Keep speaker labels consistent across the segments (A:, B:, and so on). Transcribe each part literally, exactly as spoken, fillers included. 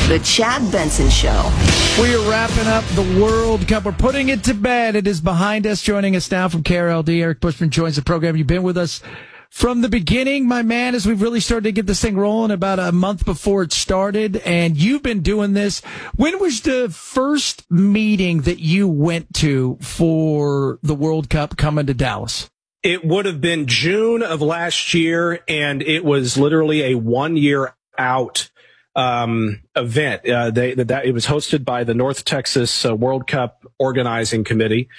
A: The Chad Benson Show.
B: We are wrapping up the World Cup. We're putting it to bed. It is behind us. Joining us now from K R L D, Eric Bushman joins the program. You've been with us from the beginning, my man, as we've really started to get this thing rolling about a month before it started. And you've been doing this. When was the first meeting that you went to for the World Cup coming to Dallas?
C: It would have been June of last year, and it was literally a one year out um event. Uh, they that it was hosted by the North Texas uh, World Cup Organizing Committee,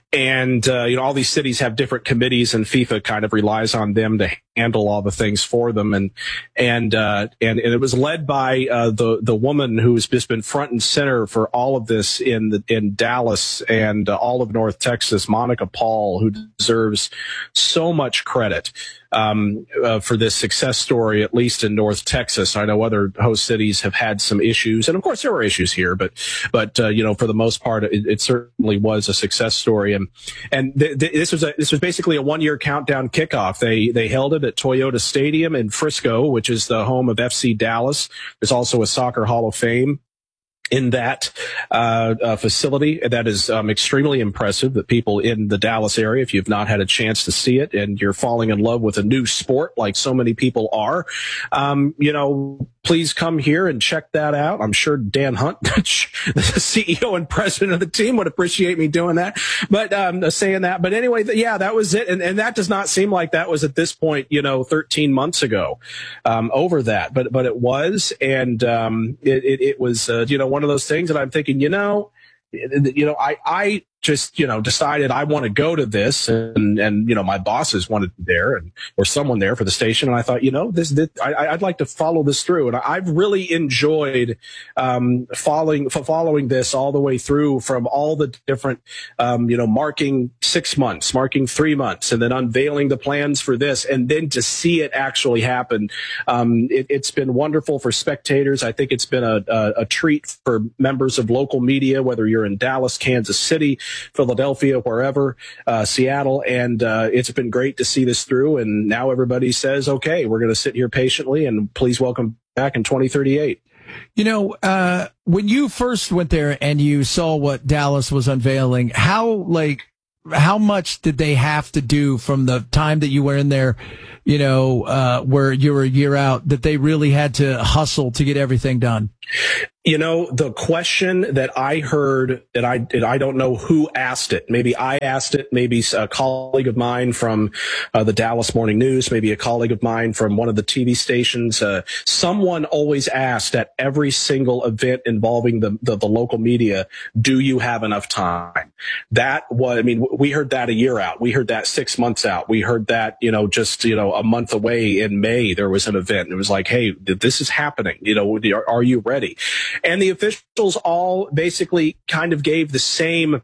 C: and uh, you know, all these cities have different committees, and FIFA kind of relies on them to handle all the things for them. And and uh, and, and it was led by uh, the the woman who's just been front and center for all of this in the, in Dallas and uh, all of North Texas, Monica Paul, who deserves so much credit um, uh, for this success story, at least in North Texas. I know other host cities have had some issues, and of course there were issues here, but but uh, you know, for the most part, it, it certainly was a success story. And and th- th- this was a this was basically a one year countdown kickoff. They they held it at Toyota Stadium in Frisco, which is the home of F C Dallas. There's also a Soccer Hall of Fame in that uh, uh facility. That is um, extremely impressive that people in the Dallas area, if you've not had a chance to see it and you're falling in love with a new sport like so many people are, um, you know, please come here and check that out. I'm sure Dan Hunt, the C E O and president of the team, would appreciate me doing that. But um, saying that. But anyway, yeah, that was it. And, and that does not seem like that was at this point, you know, thirteen months ago um, over that. But but it was. And um, it, it, it was, uh, you know, one of those things that I'm thinking, you know, you know, I, I just, you know, decided I want to go to this, and, and, you know, my bosses wanted me there, and, or someone there for the station. And I thought, you know, this, this I, I'd like to follow this through. And I've really enjoyed, um, following, following this all the way through, from all the different, um, you know, marking six months, marking three months, and then unveiling the plans for this. And then to see it actually happen. Um, it, it's been wonderful for spectators. I think it's been a, a, a treat for members of local media, whether you're in Dallas, Kansas City, Philadelphia, wherever, uh, Seattle. And, uh, it's been great to see this through. And now everybody says, okay, we're going to sit here patiently, and please welcome back in twenty thirty-eight.
B: You know, uh, when you first went there and you saw what Dallas was unveiling, how, like, how much did they have to do from the time that you were in there, you know, uh, where you were a year out, that they really had to hustle to get everything done?
C: You know, the question that I heard, that I and I don't know who asked it. Maybe I asked it. Maybe a colleague of mine from uh, the Dallas Morning News. Maybe a colleague of mine from one of the T V stations. Uh, someone always asked at every single event involving the, the the local media, "Do you have enough time?" That was, I mean, we heard that a year out. We heard that six months out. We heard that, you know, just, you know, a month away in May, there was an event. It was like, hey, this is happening. You know, are, are you ready? And the officials all basically kind of gave the same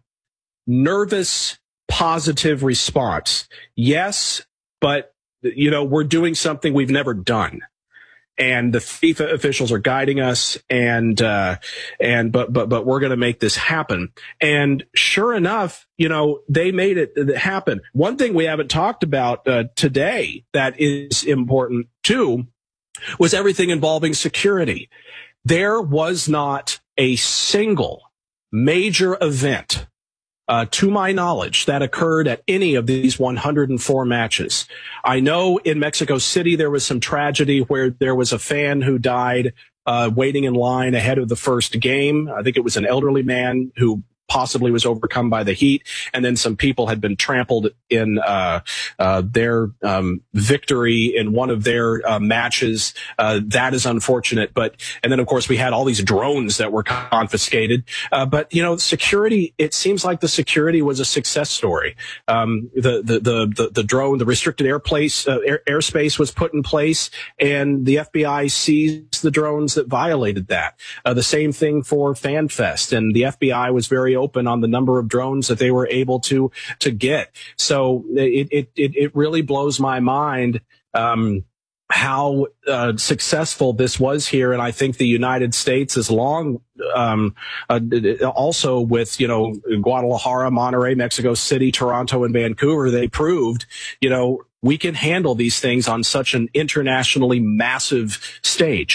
C: nervous, positive response. Yes, but, you know, we're doing something we've never done. And the FIFA officials are guiding us, and, uh, and, but, but, but we're going to make this happen. And sure enough, you know, they made it happen. One thing we haven't talked about, uh, today that is important too was everything involving security. There was not a single major event, uh, to my knowledge, that occurred at any of these one hundred four matches. I know in Mexico City there was some tragedy where there was a fan who died uh, waiting in line ahead of the first game. I think it was an elderly man who possibly was overcome by the heat, and then some people had been trampled in uh, uh, their um, victory in one of their uh, matches. Uh, that is unfortunate. But and then of course we had all these drones that were confiscated. Uh, but you know, security. It seems like the security was a success story. Um, the, the the the the drone, the restricted airplace uh, air, airspace was put in place, and the F B I seized the drones that violated that. Uh, the same thing for FanFest, and the F B I was very open on the number of drones that they were able to to get. So it it it, it really blows my mind um, how uh, successful this was here, and I think the United States is long um, uh, also with, you know, Guadalajara, Monterrey, Mexico City, Toronto, and Vancouver. They proved, you know, we can handle these things on such an internationally massive stage.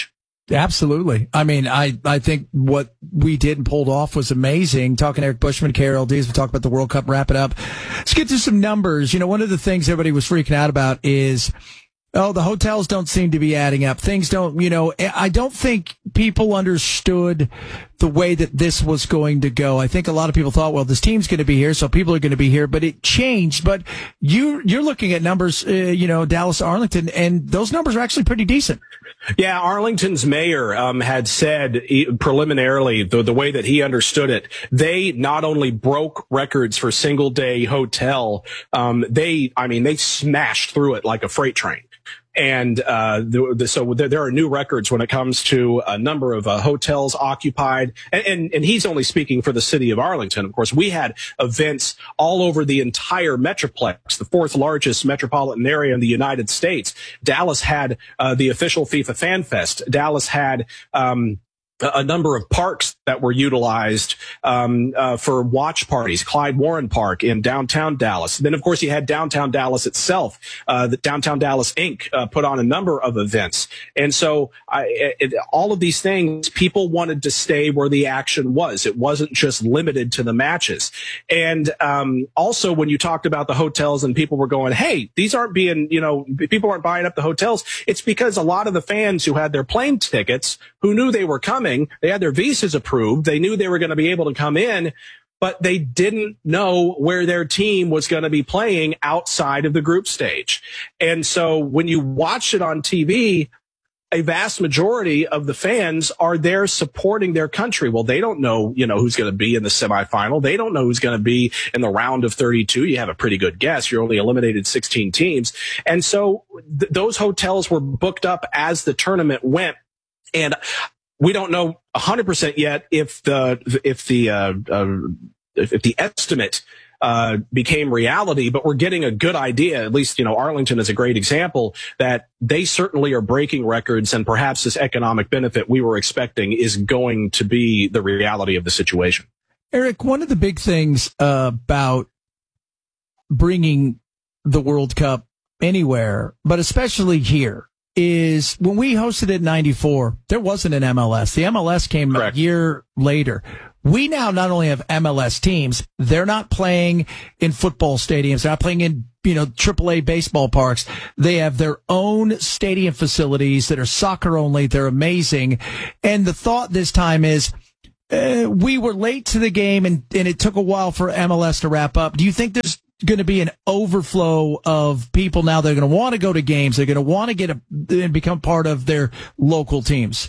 B: Absolutely. I mean, I, I think what we did and pulled off was amazing. Talking to Eric Bushman, K R L D, as we talk about the World Cup, wrap it up. Let's get to some numbers. You know, one of the things everybody was freaking out about is, oh, the hotels don't seem to be adding up. Things don't, you know, I don't think people understood the way that this was going to go. I think a lot of people thought, well, this team's going to be here, so people are going to be here, but it changed. But you, you're looking at numbers, uh, you know, Dallas, Arlington, and those numbers are actually pretty decent.
C: Yeah, Arlington's mayor um, had said he, preliminarily, the, the way that he understood it, they not only broke records for single day hotel, um, they, I mean, they smashed through it like a freight train. And uh the, the, so there, there are new records when it comes to a number of uh, hotels occupied. And, and, and he's only speaking for the city of Arlington. Of course, we had events all over the entire Metroplex, the fourth largest metropolitan area in the United States. Dallas had uh, the official FIFA Fan Fest. Dallas had um a number of parks that were utilized um uh, for watch parties. Clyde Warren Park in downtown Dallas. Then, of course, you had downtown Dallas itself. Uh, the Downtown Dallas Incorporated uh, put on a number of events. And so I, it, all of these things, people wanted to stay where the action was. It wasn't just limited to the matches. And um also, when you talked about the hotels and people were going, hey, these aren't being, you know, people aren't buying up the hotels, it's because a lot of the fans who had their plane tickets, who knew they were coming, they had their visas approved. They knew they were going to be able to come in, but they didn't know where their team was going to be playing outside of the group stage. And so when you watch it on T V, a vast majority of the fans are there supporting their country. Well, they don't know, you know, who's going to be in the semifinal. They don't know who's going to be in the round of thirty-two. You have a pretty good guess. You're only eliminated sixteen teams. And so th- those hotels were booked up as the tournament went. And we don't know one hundred percent yet if the if the uh, uh, if, if the estimate uh, became reality, but we're getting a good idea. At least, you know, Arlington is a great example that they certainly are breaking records, and perhaps this economic benefit we were expecting is going to be the reality of the situation.
B: Eric, one of the big things uh, about bringing the World Cup anywhere, but especially here, is when we hosted it in ninety-four, there wasn't an M L S. The M L S came Correct. a year later. We now not only have M L S teams, they're not playing in football stadiums. They're not playing in, you know, triple A baseball parks. They have their own stadium facilities that are soccer only. They're amazing. And the thought this time is, uh, we were late to the game and, and it took a while for M L S to wrap up. Do you think there's going to be an overflow of people now? They're going to want to go to games. They're going to want to get a, and become part of their local teams.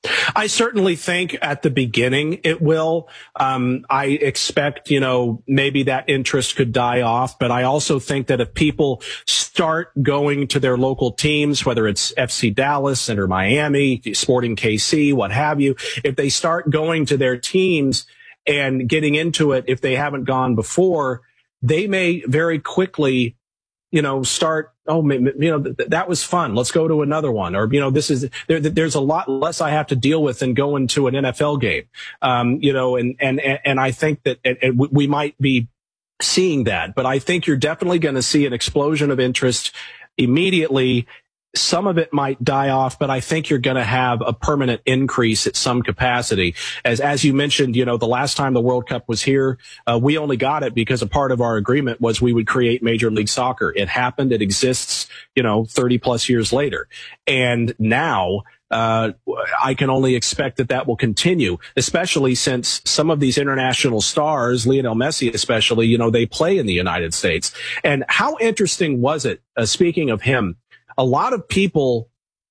C: I certainly think at the beginning it will. Um, I expect, you know, maybe that interest could die off, but I also think that if people start going to their local teams, whether it's F C Dallas, Inter Miami, Sporting K C, what have you, if they start going to their teams and getting into it, if they haven't gone before, they may very quickly, you know, start, oh, you know, th- that was fun. Let's go to another one. Or, you know, this is, there, there's a lot less I have to deal with than going to an N F L game. Um, you know, and, and, and I think that and, and we might be seeing that, but I think you're definitely going to see an explosion of interest immediately. Some of it might die off, but I think you're going to have a permanent increase at some capacity. As as you mentioned, you know, the last time the World Cup was here, uh, we only got it because a part of our agreement was we would create Major League Soccer. It happened. It exists, you know, thirty plus years later. And now, uh, I can only expect that that will continue, especially since some of these international stars, Lionel Messi especially, you know, they play in the United States. And how interesting was it, uh, speaking of him, a lot of people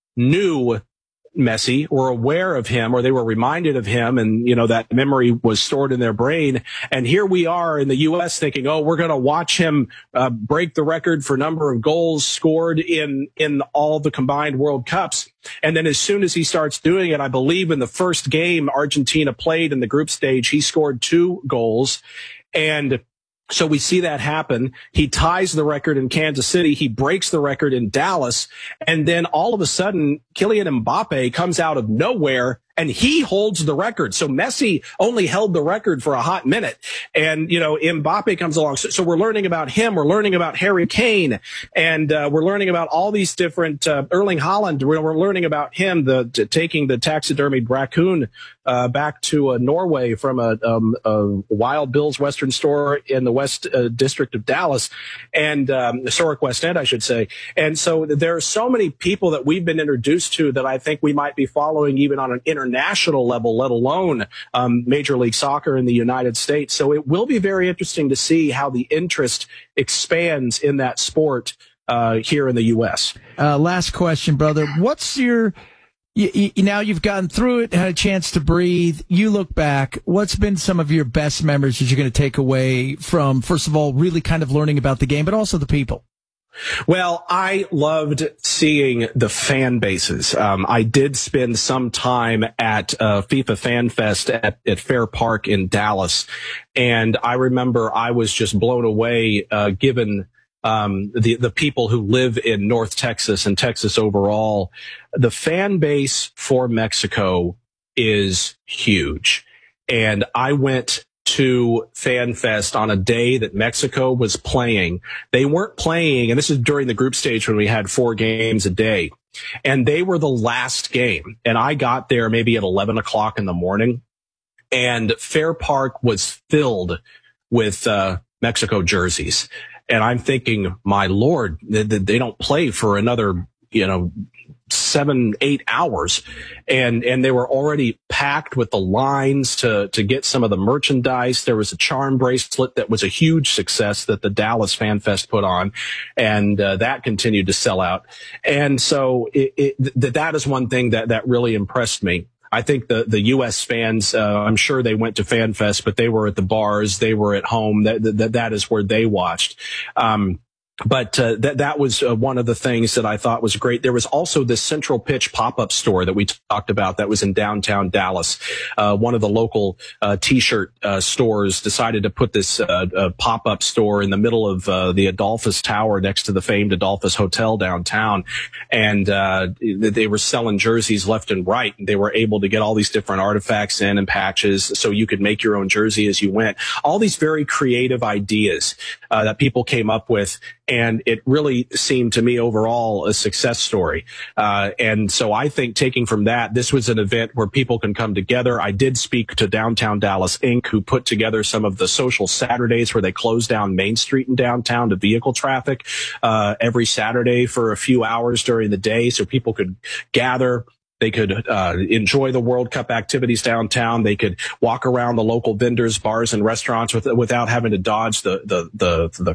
C: knew Messi, were aware of him, or they were reminded of him, and, you know, that memory was stored in their brain. And here we are in the U S thinking, oh, we're going to watch him uh, break the record for number of goals scored in, in all the combined World Cups. And then as soon as he starts doing it, I believe in the first game Argentina played in the group stage, he scored two goals. And so we see that happen. He ties the record in Kansas City. He breaks the record in Dallas. And then all of a sudden, Kylian Mbappe comes out of nowhere and he holds the record. So Messi only held the record for a hot minute. And, you know, Mbappe comes along. So, so we're learning about him. We're learning about Harry Kane. And uh, we're learning about all these different uh, Erling Haaland. We're, we're learning about him, the, t- taking the taxidermied raccoon uh, back to uh, Norway from a, um, a Wild Bill's Western store in the West uh, District of Dallas, and um, historic West End, I should say. And so there are so many people that we've been introduced to that I think we might be following even on an international level, let alone um, Major League Soccer in the United States. So it will be very interesting to see how the interest expands in that sport uh, here in the U S.
B: Uh, last question, brother. What's your You, you, now you've gotten through it, had a chance to breathe. You look back. What's been some of your best memories that you're going to take away from, first of all, really kind of learning about the game, but also the people?
C: Well, I loved seeing the fan bases. Um, I did spend some time at uh, FIFA Fan Fest at, at Fair Park in Dallas, and I remember I was just blown away, uh, given Um, the, the people who live in North Texas and Texas overall. The fan base for Mexico is huge. And I went to Fan Fest on a day that Mexico was playing. They weren't playing, and this is during the group stage when we had four games a day, and they were the last game. And I got there maybe at eleven o'clock in the morning, and Fair Park was filled with, uh, Mexico jerseys. And I'm thinking, my Lord, they, they don't play for another, you know, seven, eight hours. And, and they were already packed with the lines to, to get some of the merchandise. There was a charm bracelet that was a huge success that the Dallas Fan Fest put on. And, uh, that continued to sell out. And so it, it, th- that is one thing that, that really impressed me. I think the, the U S fans, uh, I'm sure they went to Fan Fest, but they were at the bars, they were at home. That, that, that is where they watched. Um, But uh, that that was uh, one of the things that I thought was great. There was also this Central Pitch pop-up store that we talked about that was in downtown Dallas. Uh, one of the local uh, T-shirt uh, stores decided to put this uh, uh, pop-up store in the middle of uh, the Adolphus Tower next to the famed Adolphus Hotel downtown. And uh, they were selling jerseys left and right. They were able to get all these different artifacts in and patches so you could make your own jersey as you went. All these very creative ideas uh, that people came up with. And it really seemed to me overall a success story. Uh, and so I think taking from that, this was an event where people can come together. I did speak to Downtown Dallas Incorporated, who put together some of the social Saturdays where they close down Main Street in downtown to vehicle traffic, uh, every Saturday for a few hours during the day so people could gather. They could uh, enjoy the World Cup activities downtown. They could walk around the local vendors, bars, and restaurants with, without having to dodge the, the, the, the